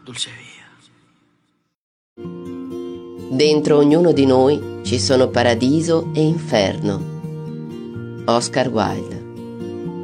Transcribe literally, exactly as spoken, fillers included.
Dulce via. Dentro ognuno di noi ci sono paradiso e inferno. Oscar Wilde.